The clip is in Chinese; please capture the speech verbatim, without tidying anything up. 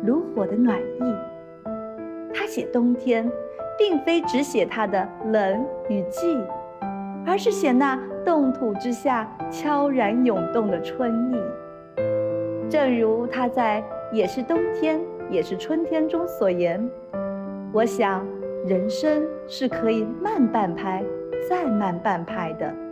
炉火的暖意。他写冬天，并非只写它的冷与寂，而是写那冻土之下悄然涌动的春意。正如他在《也是冬天，也是春天》中所言，我想人生是可以慢半拍再慢半拍的。